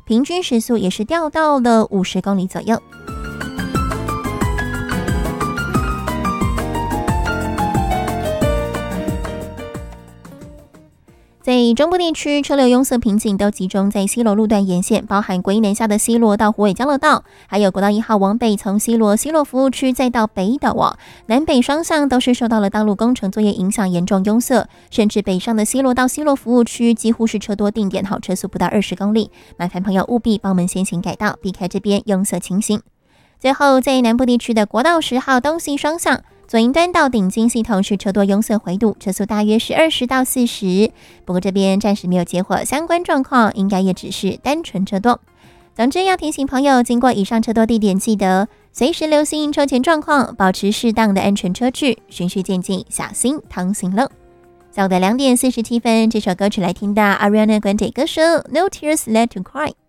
平均时速也是掉到了50公里左右。在中部地区，车流拥塞瓶颈都集中在西螺路段沿线，包含国一南下的西螺到虎尾交流道，还有国道1号往北从西螺服务区再到北斗南北双向都是受到了道路工程作业影响，严重拥塞，甚至北上的西螺到西螺服务区几乎是车多定点，车速不到20公里，麻烦朋友务必帮我们先行改道，避开这边拥塞情形。最后，在南部地区的国道10号东西双向，左营端到顶金系统是车多拥塞回堵，车速大约是20到40，不过这边暂时没有结火相关状况，应该也只是单纯车多。总之要提醒朋友，经过以上车多地点，记得随时留心车前状况，保持适当的安全车距，循序渐进，小心通行喽。下午的2点47分，这首歌曲来听到 Ariana Grande 歌手 No Tears Left to Cry。